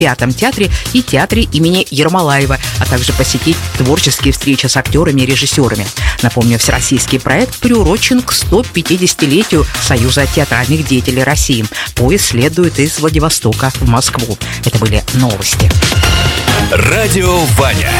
Пятом театре и театре имени Ермолаева, а также посетить творческие встречи с актерами и режиссерами. Напомню, всероссийский проект приурочен к 150-летию Союза театральных деятелей России. Поезд следует из Владивостока в Москву. Это были новости. Радио Ваня.